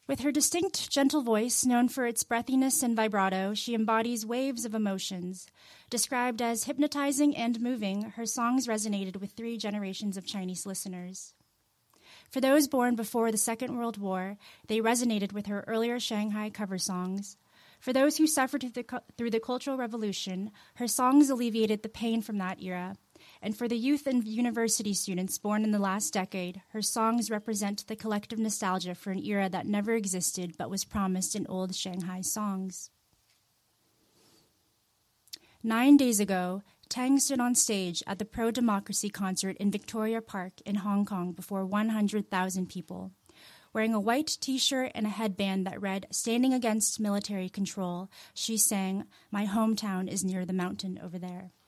With her distinct, gentle voice, known for its breathiness and vibrato, she embodies waves of emotions. Described as hypnotizing and moving, her songs resonated with 3 generations of Chinese listeners. For those born before the Second World War, they resonated with her earlier Shanghai cover songs. For those who suffered through the Cultural Revolution, her songs alleviated the pain from that era. And for the youth and university students born in the last decade, her songs represent the collective nostalgia for an era that never existed but was promised in old Shanghai songs. 9 days ago, Tang stood on stage at the pro-democracy concert in Victoria Park in Hong Kong before 100,000 people. Wearing a white T-shirt and a headband that read, "Standing Against Military Control," she sang, "My hometown is near the mountain over there."